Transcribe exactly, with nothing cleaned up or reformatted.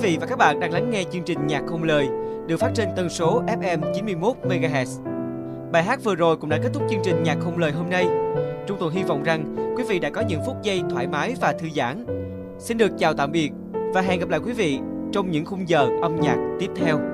Quý vị và các bạn đang lắng nghe chương trình Nhạc Không Lời được phát trên tần số ép em chín mươi mốt mê ga héc. Bài hát vừa rồi cũng đã kết thúc chương trình Nhạc Không Lời hôm nay. Chúng tôi hy vọng rằng quý vị đã có những phút giây thoải mái và thư giãn. Xin được chào tạm biệt và hẹn gặp lại quý vị trong những khung giờ âm nhạc tiếp theo.